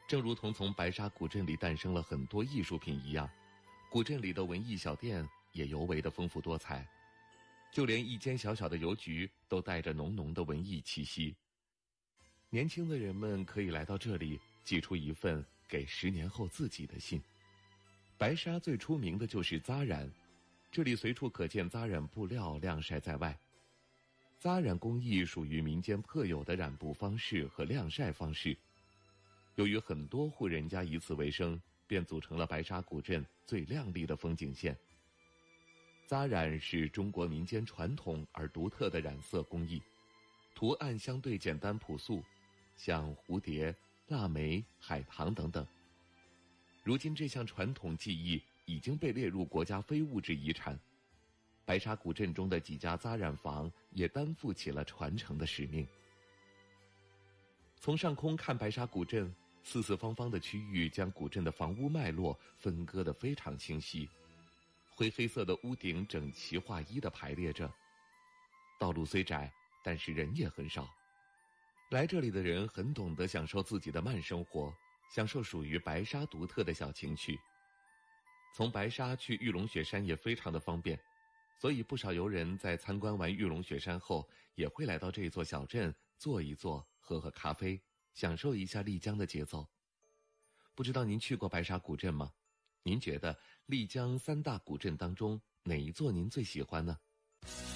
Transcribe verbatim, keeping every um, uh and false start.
正如同从白沙古镇里诞生了很多艺术品一样，古镇里的文艺小店也尤为的丰富多彩，就连一间小小的邮局都带着浓浓的文艺气息。年轻的人们可以来到这里，寄出一份给十年后自己的信。白沙最出名的就是扎染，这里随处可见扎染布料晾晒在外。扎染工艺属于民间特有的染布方式和晾晒方式，由于很多户人家以此为生，便组成了白沙古镇最亮丽的风景线。扎染是中国民间传统而独特的染色工艺，图案相对简单朴素，像蝴蝶、腊梅、海棠等等。如今这项传统技艺已经被列入国家非物质遗产，白沙古镇中的几家扎染坊也担负起了传承的使命。从上空看白沙古镇，四四方方的区域将古镇的房屋脉络分割得非常清晰，灰黑色的屋顶整齐划一地排列着。道路虽窄，但是人也很少。来这里的人很懂得享受自己的慢生活，享受属于白沙独特的小情趣。从白沙去玉龙雪山也非常的方便，所以不少游人在参观完玉龙雪山后，也会来到这座小镇坐一坐，喝喝咖啡，享受一下丽江的节奏。不知道您去过白沙古镇吗？您觉得丽江三大古镇当中哪一座您最喜欢呢？